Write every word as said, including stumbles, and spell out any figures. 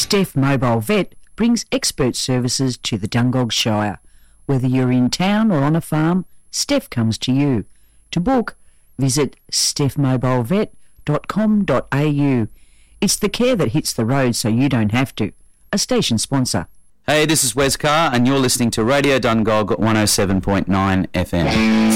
Steph Mobile Vet brings expert services to the Dungog Shire. Whether you're in town or on a farm, Steph comes to you. To book, visit steph mobile vet dot com dot a u. It's the care that hits the road so you don't have to. A station sponsor. Hey, this is Wes Carr and you're listening to Radio Dungog one oh seven point nine F M.